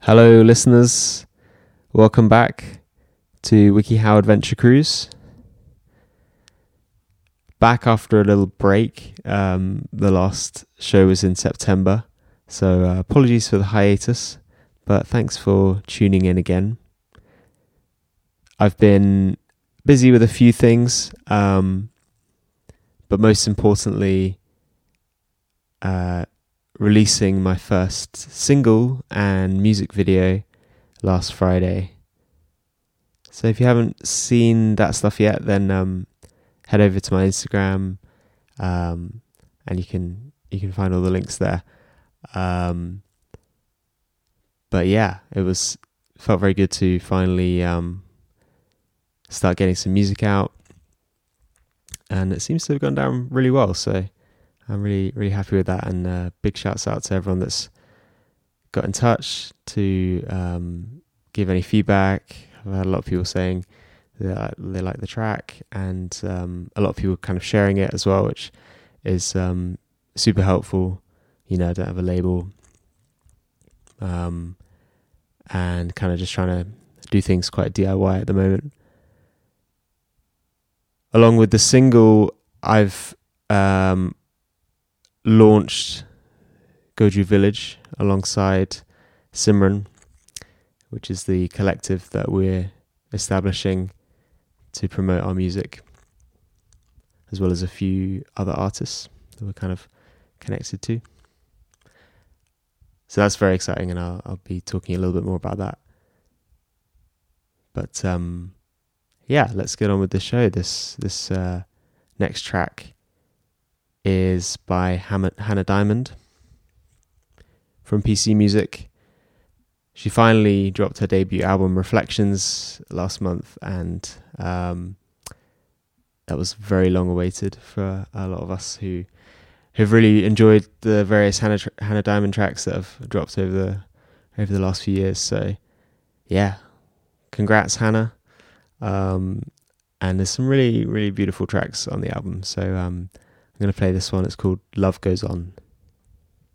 Hello, listeners. Welcome back to WikiHow Adventure Cruise. Back after a little break. The last show was in September, so apologies for the hiatus, but thanks for tuning in again. I've been busy with a few things, but most importantly, releasing my first single and music video last Friday. So if you haven't seen that stuff yet, then head over to my Instagram, and you can find all the links there. But yeah, felt very good to finally start getting some music out, and it seems to have gone down really well. So I'm really, really happy with that, and big shouts out to everyone that's got in touch to give any feedback. I've had a lot of people saying that they like the track, and a lot of people kind of sharing it as well, which is super helpful. I don't have a label, and kind of just trying to do things quite DIY at the moment. Along with the single, I've launched Goju Village alongside Simran, which is the collective that we're establishing to promote our music, as well as a few other artists that we're kind of connected to. So that's very exciting, and I'll be talking a little bit more about that. But yeah, let's get on with the show. This next track is by Hannah Diamond from PC Music. She finally dropped her debut album Reflections last month, and that was very long awaited for a lot of us who have really enjoyed the various Hannah Diamond tracks that have dropped over the last few years. So yeah, congrats, Hannah. And there's some really, really beautiful tracks on the album. So I'm going to play this one. It's called Love Goes On.